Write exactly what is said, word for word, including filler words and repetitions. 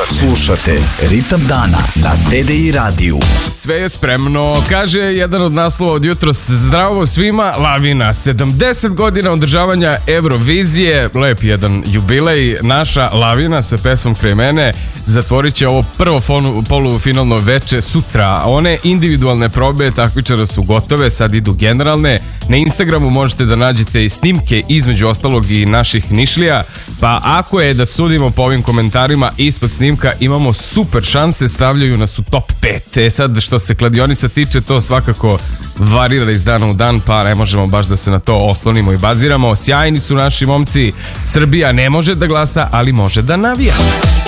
Slušate Ritam dana na T D I radiju. Sve je spremno, kaže jedan od naslova od jutros. Zdravo svima, Lavina. sedamdeset godina održavanja Eurovizije, lep jedan jubilej. Naša Lavina sa pesmom Kraj mene zatvorit će ovo prvo polufinalno veče sutra. One individualne probe takmičara su gotove, sad idu generalne. Na Instagramu možete da nađete i snimke, između ostalog i naših Nišlija. Pa ako je da sudimo po ovim komentarima ispod snimka, imamo super šanse, stavljaju nas u top pet. E sad, što se kladionica tiče, to svakako varira iz dana u dan, pa ne možemo baš da se na to oslonimo i baziramo. Sjajni su naši momci. Srbija ne može da glasa, ali može da navija.